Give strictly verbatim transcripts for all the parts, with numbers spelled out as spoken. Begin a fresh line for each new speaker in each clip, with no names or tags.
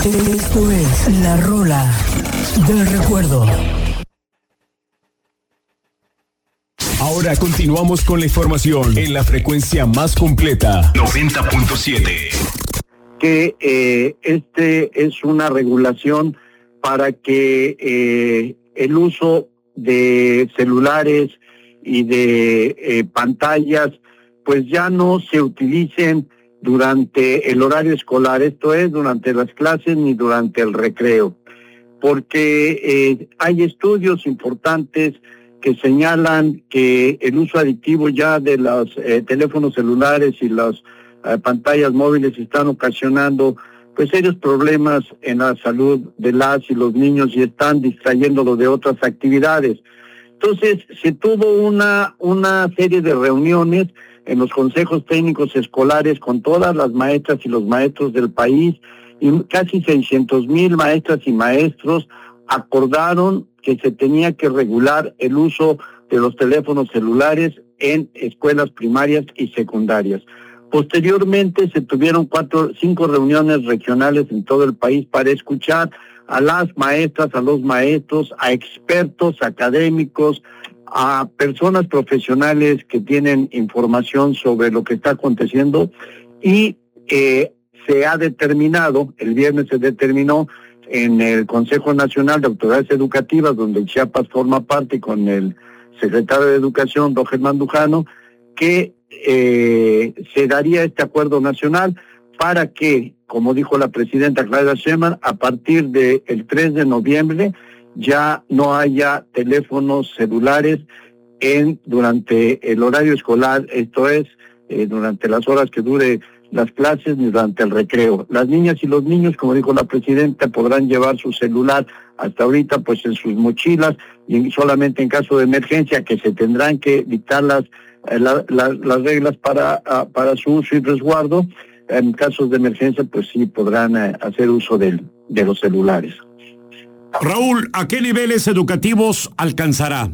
Esto es La Rola del Recuerdo.
Ahora continuamos con la información en la frecuencia más completa, noventa punto siete.
Que eh, este es una regulación para que eh, el uso de celulares y de eh, pantallas pues ya no se utilicen durante el horario escolar, esto es, durante las clases ni durante el recreo, porque eh, hay estudios importantes que señalan que el uso adictivo ya de los eh, teléfonos celulares y las eh, pantallas móviles están ocasionando pues serios problemas en la salud de las y los niños y están distrayéndolos de otras actividades. Entonces, se tuvo una, una serie de reuniones en los consejos técnicos escolares con todas las maestras y los maestros del país, y casi seiscientos mil maestras y maestros acordaron que se tenía que regular el uso de los teléfonos celulares en escuelas primarias y secundarias. Posteriormente se tuvieron cuatro, cinco reuniones regionales en todo el país para escuchar a las maestras, a los maestros, a expertos académicos, a personas profesionales que tienen información sobre lo que está aconteciendo, y eh, se ha determinado, el viernes se determinó en el Consejo Nacional de Autoridades Educativas, donde Chiapas forma parte, con el secretario de Educación, Roger Mandujano, que eh, se daría este acuerdo nacional para que, como dijo la presidenta Claudia Sheinbaum, a partir del tres de noviembre ya no haya teléfonos celulares en durante el horario escolar, esto es, eh, durante las horas que dure las clases ni durante el recreo. Las niñas y los niños, como dijo la presidenta, podrán llevar su celular hasta ahorita pues en sus mochilas, y solamente en caso de emergencia, que se tendrán que dictar las, eh, la, la, las reglas para, uh, para su uso y resguardo. En casos de emergencia pues sí podrán uh, hacer uso de, de los celulares.
Raúl, ¿a qué niveles educativos alcanzará?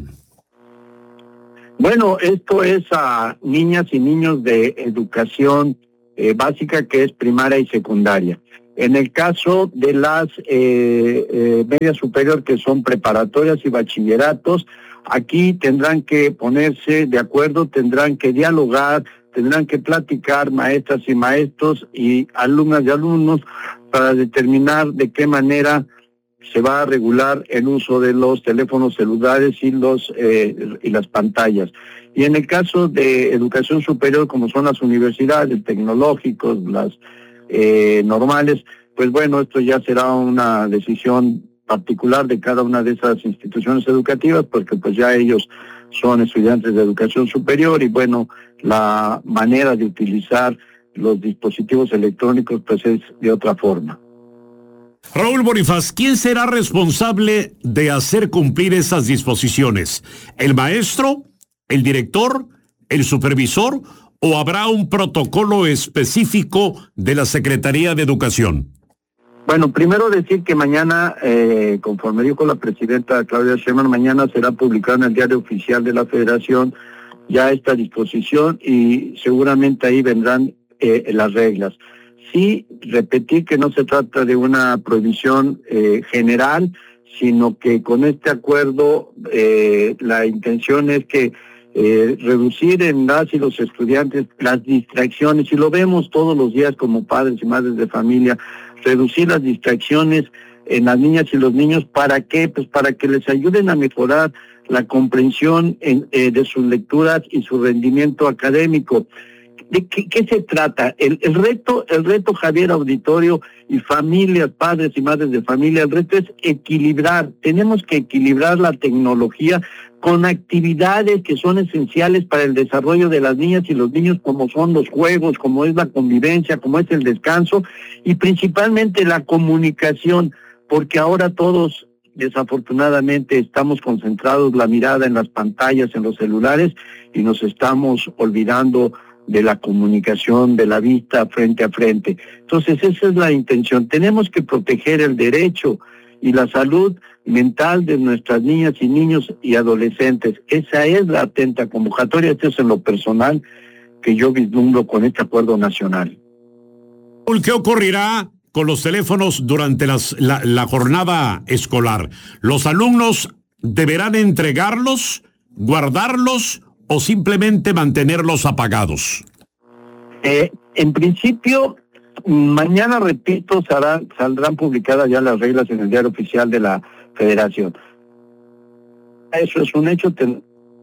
Bueno, esto es a niñas y niños de educación eh, básica, que es primaria y secundaria. En el caso de las eh, eh, media superior, que son preparatorias y bachilleratos, aquí tendrán que ponerse de acuerdo, tendrán que dialogar, tendrán que platicar maestras y maestros y alumnas y alumnos para determinar de qué manera se va a regular el uso de los teléfonos celulares y los eh, y las pantallas. Y en el caso de educación superior, como son las universidades, tecnológicos, las eh, normales, pues bueno, esto ya será una decisión particular de cada una de esas instituciones educativas, porque pues ya ellos son estudiantes de educación superior, y bueno, la manera de utilizar los dispositivos electrónicos pues es de otra forma.
Raúl Bonifaz, ¿quién será responsable de hacer cumplir esas disposiciones? ¿El maestro, el director, el supervisor, o habrá un protocolo específico de la Secretaría de Educación?
Bueno, primero decir que mañana, eh, conforme dijo la presidenta Claudia Sheinbaum, mañana será publicada en el Diario Oficial de la Federación ya esta disposición, y seguramente ahí vendrán eh, las reglas. Sí, repetir que no se trata de una prohibición eh, general, sino que con este acuerdo eh, la intención es que eh, reducir en las y los estudiantes las distracciones, y lo vemos todos los días como padres y madres de familia, reducir las distracciones en las niñas y los niños. ¿Para qué? Pues para que les ayuden a mejorar la comprensión en, eh, de sus lecturas y su rendimiento académico. ¿De qué, qué se trata? El, el reto, el reto, Javier, auditorio y familias, padres y madres de familia, el reto es equilibrar. Tenemos que equilibrar la tecnología con actividades que son esenciales para el desarrollo de las niñas y los niños, como son los juegos, como es la convivencia, como es el descanso, y principalmente la comunicación, porque ahora todos, desafortunadamente, estamos concentrados la mirada en las pantallas, en los celulares, y nos estamos olvidando de la comunicación, de la vista frente a frente. Entonces, esa es la intención. Tenemos que proteger el derecho y la salud mental de nuestras niñas y niños y adolescentes. Esa es la atenta convocatoria. Esto es en lo personal que yo vislumbro con este acuerdo nacional.
¿Qué ocurrirá con los teléfonos durante las, la, la jornada escolar? ¿Los alumnos deberán entregarlos, guardarlos o simplemente mantenerlos apagados?
Eh, en principio, mañana, repito, saldrán, saldrán publicadas ya las reglas en el diario oficial de la Federación. Eso es un hecho. Ten...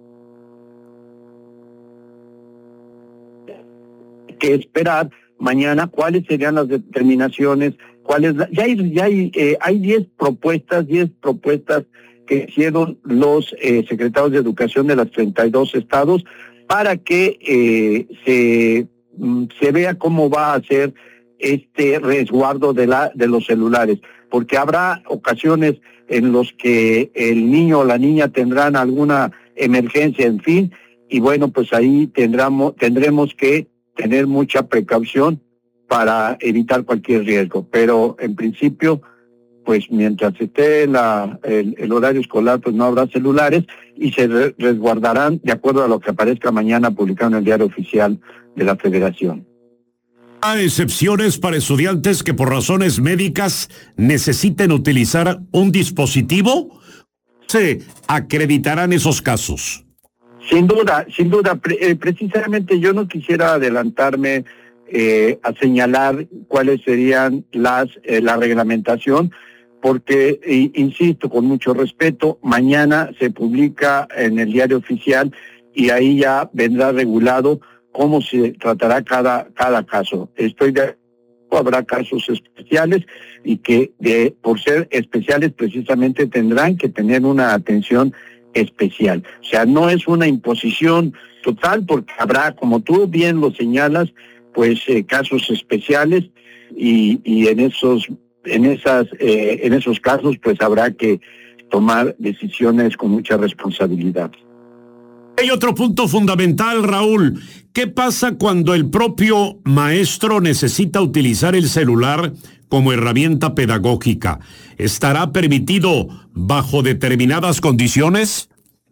que esperar mañana cuáles serían las determinaciones, cuáles ya hay ya hay eh, hay diez propuestas, diez propuestas que hicieron los eh, secretarios de Educación de los treinta y dos estados para que eh, se se vea cómo va a ser este resguardo de la de los celulares, porque habrá ocasiones en los que el niño o la niña tendrán alguna emergencia, en fin, y bueno, pues ahí tendremos tendremos que tener mucha precaución para evitar cualquier riesgo, pero en principio, pues mientras esté la, el, el horario escolar, pues no habrá celulares y se re- resguardarán de acuerdo a lo que aparezca mañana publicado en el diario oficial de la Federación.
¿Hay excepciones para estudiantes que por razones médicas necesiten utilizar un dispositivo? ¿Se acreditarán esos casos?
Sin duda, sin duda, pre- eh, precisamente yo no quisiera adelantarme eh, a señalar cuáles serían las eh, la reglamentación, porque, eh, insisto, con mucho respeto, mañana se publica en el diario oficial y ahí ya vendrá regulado cómo se tratará cada cada caso. Estoy de acuerdo, habrá casos especiales y que de, por ser especiales precisamente tendrán que tener una atención especial. O sea, no es una imposición total, porque habrá, como tú bien lo señalas, pues eh, casos especiales y, y en esos en esas eh, en esos casos pues habrá que tomar decisiones con mucha responsabilidad.
Hay otro punto fundamental, Raúl. ¿Qué pasa cuando el propio maestro necesita utilizar el celular como herramienta pedagógica? ¿Estará permitido bajo determinadas condiciones?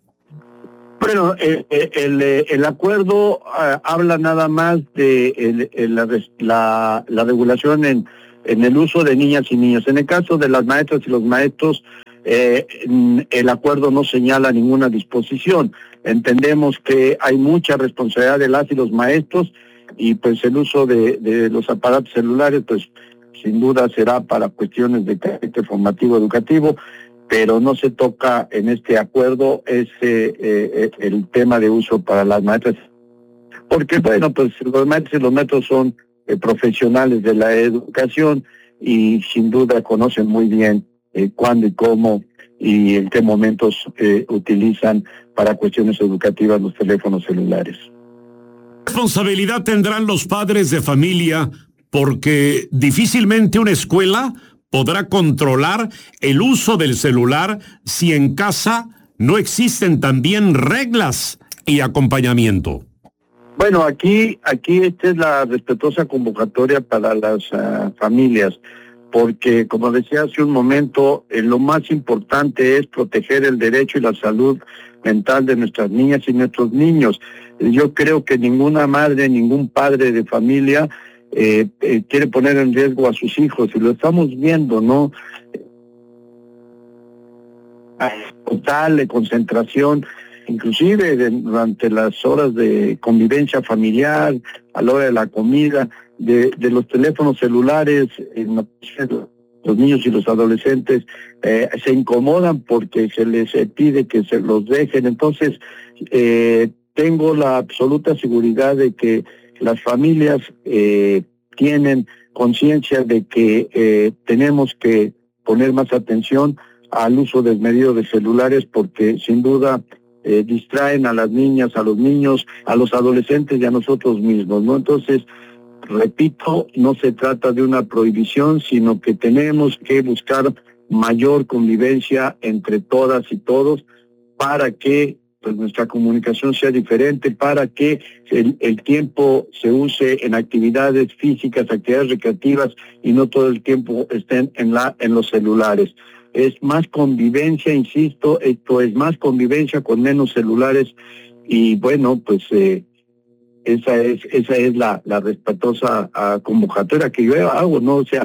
Bueno, eh, eh, el, eh, el acuerdo eh, habla nada más de el, el, la, la, la regulación en, en el uso de niñas y niños. En el caso de las maestras y los maestros, eh, el acuerdo no señala ninguna disposición. Entendemos que hay mucha responsabilidad de las y los maestros y pues el uso de, de los aparatos celulares pues sin duda será para cuestiones de carácter formativo educativo, pero no se toca en este acuerdo ese eh, el tema de uso para las maestras, porque bueno, pues los maestros y los maestros son eh, profesionales de la educación y sin duda conocen muy bien eh, cuándo y cómo y en qué momentos eh, utilizan para cuestiones educativas los teléfonos celulares.
¿Qué responsabilidad tendrán los padres de familia? Porque difícilmente una escuela podrá controlar el uso del celular si en casa no existen también reglas y acompañamiento.
Bueno, aquí, aquí esta es la respetuosa convocatoria para las uh, familias, porque como decía hace un momento, eh, lo más importante es proteger el derecho y la salud mental de nuestras niñas y nuestros niños. Yo creo que ninguna madre, ningún padre de familia Eh, eh, quiere poner en riesgo a sus hijos, y lo estamos viendo, ¿no? Total de concentración, inclusive de, durante las horas de convivencia familiar, a la hora de la comida, de, de los teléfonos celulares, en los niños y los adolescentes eh, se incomodan porque se les pide que se los dejen. Entonces, eh, tengo la absoluta seguridad de que las familias eh, tienen conciencia de que eh, tenemos que poner más atención al uso desmedido de celulares, porque sin duda eh, distraen a las niñas, a los niños, a los adolescentes y a nosotros mismos, ¿no? Entonces, repito, no se trata de una prohibición, sino que tenemos que buscar mayor convivencia entre todas y todos para que pues nuestra comunicación sea diferente, para que el, el tiempo se use en actividades físicas, actividades recreativas y no todo el tiempo estén en la en los celulares. Es más convivencia, insisto, esto es más convivencia con menos celulares y bueno, pues eh, esa es esa es la, la respetuosa uh, convocatoria que yo hago, ¿no? O sea,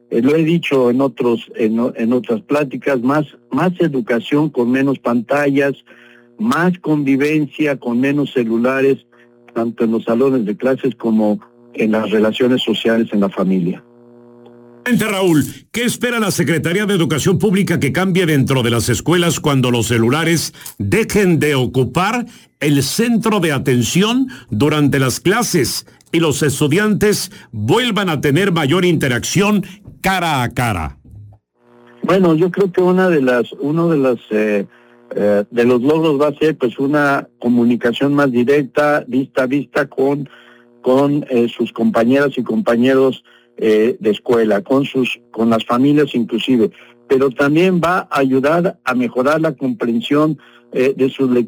Eh, lo he dicho en otros en, en otras pláticas, más, más educación con menos pantallas, más convivencia con menos celulares, tanto en los salones de clases como en las relaciones sociales en la familia.
Raúl, ¿qué espera la Secretaría de Educación Pública que cambie dentro de las escuelas cuando los celulares dejen de ocupar el centro de atención durante las clases y los estudiantes vuelvan a tener mayor interacción cara a cara?
Bueno, yo creo que una de las, uno de las eh, eh, de los logros va a ser pues una comunicación más directa, vista a vista con con eh, sus compañeras y compañeros eh, de escuela, con sus con las familias inclusive, pero también va a ayudar a mejorar la comprensión eh, de sus lectores.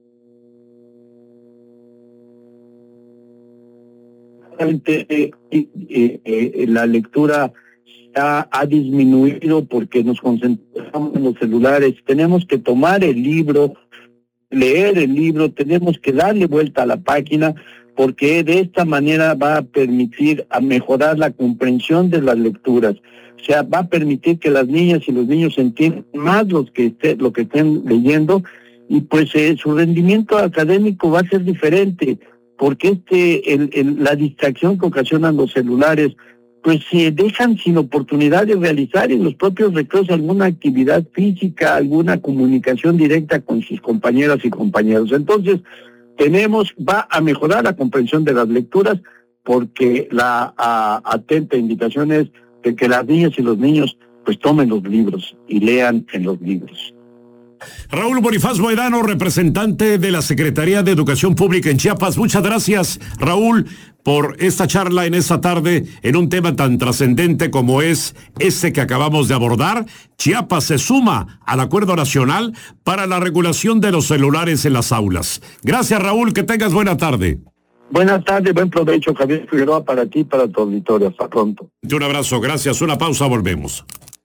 Eh, eh, eh, la lectura ha, ha disminuido porque nos concentramos en los celulares. Tenemos que tomar el libro, leer el libro, tenemos que darle vuelta a la página, porque de esta manera va a permitir a mejorar la comprensión de las lecturas. O sea, va a permitir que las niñas y los niños entiendan más los que esté, lo que estén leyendo, y pues eh, su rendimiento académico va a ser diferente, porque este el, el, la distracción que ocasionan los celulares, pues se dejan sin oportunidad de realizar en los propios recreos alguna actividad física, alguna comunicación directa con sus compañeras y compañeros. Entonces, tenemos, va a mejorar la comprensión de las lecturas, porque la a, atenta invitación es de que las niñas y los niños pues tomen los libros y lean en los libros.
Raúl Bonifaz Moedano, representante de la Secretaría de Educación Pública en Chiapas. Muchas gracias, Raúl, por esta charla en esta tarde en un tema tan trascendente como es este que acabamos de abordar. Chiapas se suma al Acuerdo Nacional para la regulación de los celulares en las aulas. Gracias, Raúl, que tengas buena tarde.
Buenas tardes, buen provecho, Javier Figueroa, para ti y para tu auditorio. Hasta pronto.
Un abrazo, gracias. Una pausa, volvemos.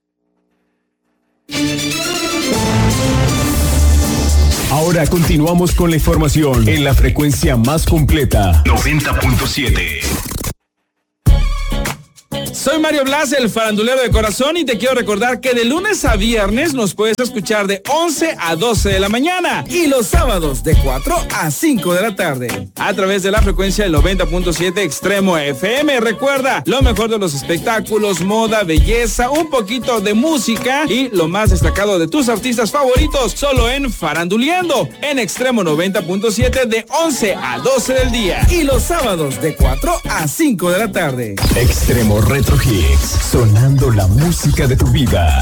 Ahora continuamos con la información en la frecuencia más completa. noventa punto siete.
Soy Mario Blas, el farandulero de corazón, y te quiero recordar que de lunes a viernes nos puedes escuchar de once a doce de la mañana y los sábados de cuatro a cinco de la tarde a través de la frecuencia del noventa punto siete Extremo F M. Recuerda, lo mejor de los espectáculos, moda, belleza, un poquito de música y lo más destacado de tus artistas favoritos, solo en Faranduleando, en Extremo noventa punto siete de once a doce del día y los sábados de cuatro a cinco de la tarde.
Extremo Retro Hits, sonando la música de tu vida.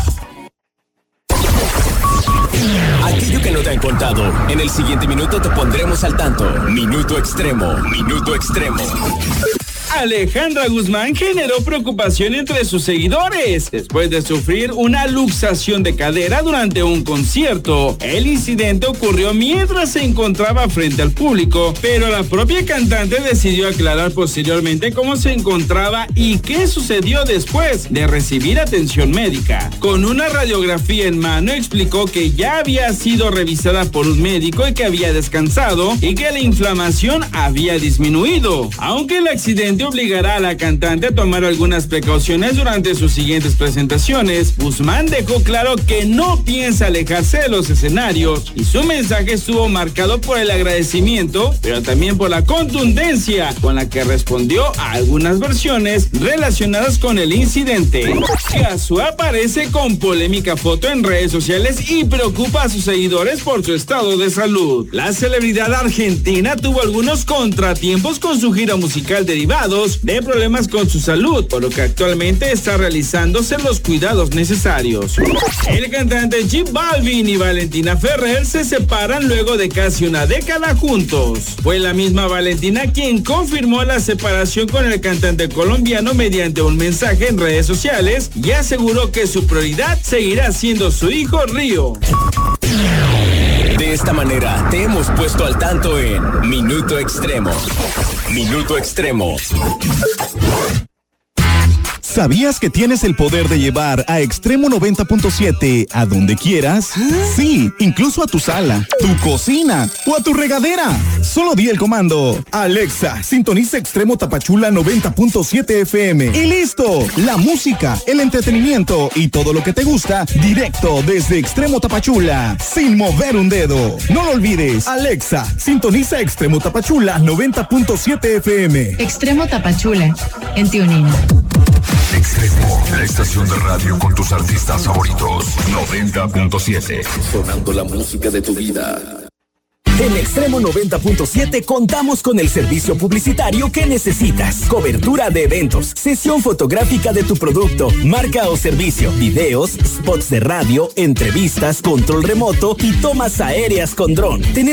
Aquello que no te han contado, en el siguiente minuto te pondremos al tanto. Minuto Extremo, Minuto Extremo.
Alejandra Guzmán generó preocupación entre sus seguidores después de sufrir una luxación de cadera durante un concierto. El incidente ocurrió mientras se encontraba frente al público, pero la propia cantante decidió aclarar posteriormente cómo se encontraba y qué sucedió después de recibir atención médica. Con una radiografía en mano explicó que ya había sido revisada por un médico y que había descansado y que la inflamación había disminuido, aunque el accidente obligará a la cantante a tomar algunas precauciones durante sus siguientes presentaciones. Guzmán dejó claro que no piensa alejarse de los escenarios y su mensaje estuvo marcado por el agradecimiento, pero también por la contundencia con la que respondió a algunas versiones relacionadas con el incidente. Cazzu aparece con polémica foto en redes sociales y preocupa a sus seguidores por su estado de salud. La celebridad argentina tuvo algunos contratiempos con su gira musical derivado de problemas con su salud, por lo que actualmente está realizándose los cuidados necesarios. El cantante J Balvin y Valentina Ferrer se separan luego de casi una década juntos. Fue la misma Valentina quien confirmó la separación con el cantante colombiano mediante un mensaje en redes sociales y aseguró que su prioridad seguirá siendo su hijo Río.
De esta manera te hemos puesto al tanto en Minuto Extremo. Minuto Extremo.
¿Sabías que tienes el poder de llevar a Extremo noventa punto siete a donde quieras? Sí, incluso a tu sala, tu cocina o a tu regadera. Solo di el comando: Alexa, sintoniza Extremo Tapachula noventa punto siete F M. Y listo, la música, el entretenimiento y todo lo que te gusta directo desde Extremo Tapachula, sin mover un dedo. No lo olvides, Alexa, sintoniza Extremo Tapachula noventa punto siete F M.
Extremo Tapachula, en TuneIn.
Extremo, la estación de radio con tus artistas favoritos. noventa punto siete.
Sonando la música de tu vida.
En Extremo noventa punto siete contamos con el servicio publicitario que necesitas. Cobertura de eventos, sesión fotográfica de tu producto, marca o servicio, videos, spots de radio, entrevistas, control remoto y tomas aéreas con dron. Tenemos